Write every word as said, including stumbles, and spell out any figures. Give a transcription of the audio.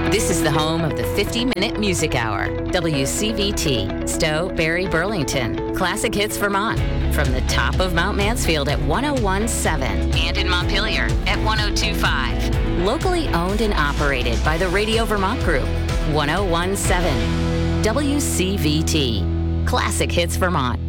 This is the home of the fifty-minute Music Hour. W C V T, Stowe, Barrie, Burlington. Classic Hits Vermont. From the top of Mount Mansfield at one oh one point seven and in Montpelier at one oh two point five. Locally owned and operated by the Radio Vermont Group. one oh one point seven. W C V T. Classic Hits Vermont.